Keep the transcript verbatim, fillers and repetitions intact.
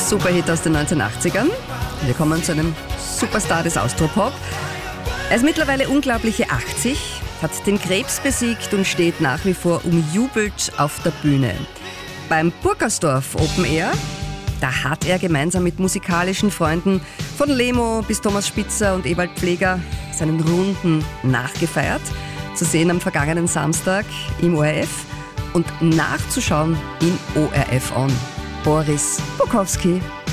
Superhit aus den neunzehnhundertachtzigern. Wir kommen zu einem Superstar des Austropop. Er ist mittlerweile unglaubliche achtzig, hat den Krebs besiegt und steht nach wie vor umjubelt auf der Bühne. Beim Burgersdorf Open Air, da hat er gemeinsam mit musikalischen Freunden von Lemo bis Thomas Spitzer und Ewald Pfleger seinen Runden nachgefeiert. Zu sehen am vergangenen Samstag im O R F und nachzuschauen in O R F On. Boris Bukowski.